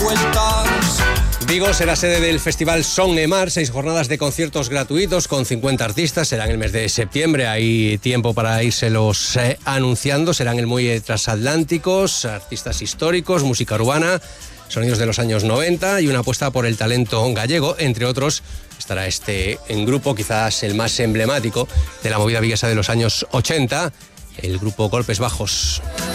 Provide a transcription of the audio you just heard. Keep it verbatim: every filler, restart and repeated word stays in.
vueltas. Vigo será sede del Festival Son e Mar, seis jornadas de conciertos gratuitos con cincuenta artistas, será en el mes de septiembre, hay tiempo para írselos eh, anunciando, serán el Muelle Transatlánticos, artistas históricos, música urbana, sonidos de los años noventa y una apuesta por el talento gallego, entre otros estará este en grupo, quizás el más emblemático de la movida viguesa de los años ochenta, el grupo Golpes Bajos.